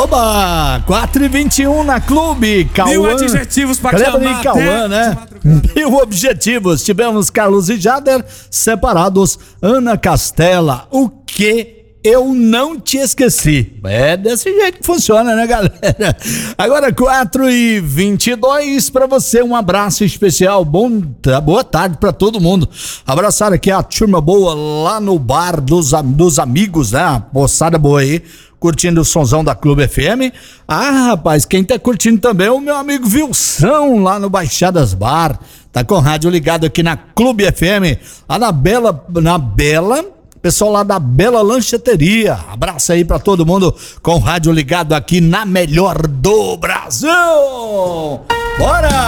Oba! 4h21 na Clube. Cauã. 1000 adjetivos pra te amar. Cauã, né? 1000 objetivos. Tivemos Carlos e Jader separados. Ana Castela. O que eu não te esqueci? É desse jeito que funciona, né, galera? Agora 4h22 pra você, um abraço especial, boa tarde pra todo mundo. Abraçar aqui a turma boa lá no bar dos amigos, né? A moçada boa aí, curtindo o sonzão da Clube FM. Ah, rapaz, quem tá curtindo também é o meu amigo Wilson, lá no Baixadas Bar. Tá com o rádio ligado aqui na Clube FM, lá na Bela, pessoal lá da Bela Lancheteria. Abraço aí pra todo mundo com o rádio ligado aqui na melhor do Brasil. Bora!